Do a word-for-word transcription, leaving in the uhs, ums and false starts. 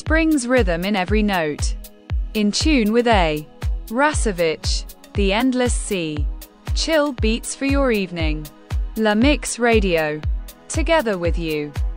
Spring's rhythm in every note. In tune with A. Rasovich. The Endless Sea. Chill beats for your evening. La Mix Radio. Together with you.